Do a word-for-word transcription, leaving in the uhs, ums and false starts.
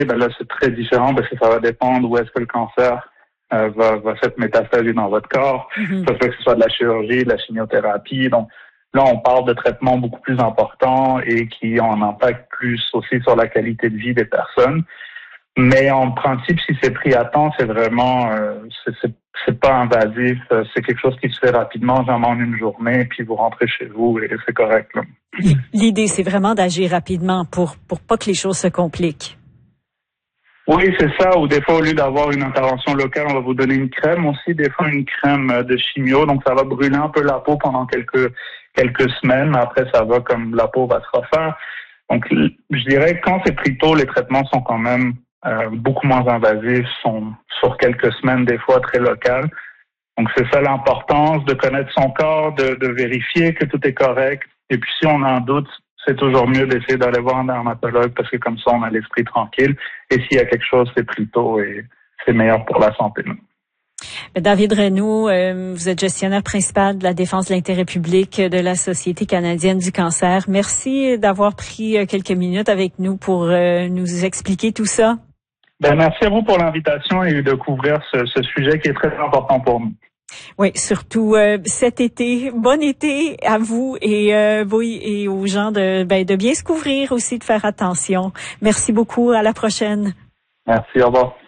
ben là, c'est très différent parce que ça va dépendre où est-ce que le cancer euh, va, va s'être métastasé dans votre corps. Mm-hmm. Ça fait que ce soit de la chirurgie, de la chimiothérapie. Donc là, on parle de traitements beaucoup plus importants et qui ont un impact plus aussi sur la qualité de vie des personnes. Mais en principe, si c'est pris à temps, c'est vraiment, euh, c'est, c'est, c'est pas invasif. C'est quelque chose qui se fait rapidement, genre en une journée, puis vous rentrez chez vous et c'est correct, là. L'idée, c'est vraiment d'agir rapidement pour pour pas que les choses se compliquent. Oui, c'est ça. Ou des fois, au lieu d'avoir une intervention locale, on va vous donner une crème aussi. Des fois, une crème de chimio. Donc, ça va brûler un peu la peau pendant quelques quelques semaines. Mais après, ça va comme la peau va se refaire. Donc, je dirais que quand c'est pris tôt, les traitements sont quand même euh, beaucoup moins invasifs, sont sur quelques semaines, des fois très locales. Donc, c'est ça l'importance de connaître son corps, de, de vérifier que tout est correct. Et puis, si on a un doute, c'est toujours mieux d'essayer d'aller voir un dermatologue parce que comme ça, on a l'esprit tranquille. Et s'il y a quelque chose, c'est plus tôt et c'est meilleur pour la santé. David Reynaud, euh, vous êtes gestionnaire principal de la défense de l'intérêt public de la Société canadienne du cancer. Merci d'avoir pris quelques minutes avec nous pour euh, nous expliquer tout ça. Ben, merci à vous pour l'invitation et de couvrir ce, ce sujet qui est très important pour nous. Oui, surtout euh, cet été. Bon été à vous et euh, oui, et aux gens de ben de bien se couvrir aussi, de faire attention. Merci beaucoup. À la prochaine. Merci. Au revoir.